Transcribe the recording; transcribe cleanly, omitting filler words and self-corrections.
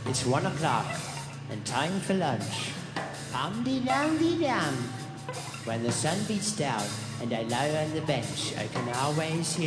It's 1 o'clock and time for lunch. Pum-de-dum-de-dum. When the sun beats down and I lie on the bench, I can always hear